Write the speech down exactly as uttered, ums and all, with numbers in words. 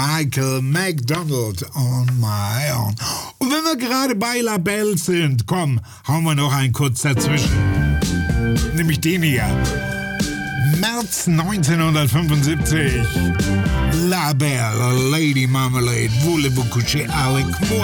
Michael McDonald on my own. Und wenn wir gerade bei La Belle sind, komm, hauen wir noch einen kurz dazwischen. Nämlich den hier. März neunzehnhundertfünfundsiebzig. La Belle, Lady Marmalade, voulez-vous coucher avec moi?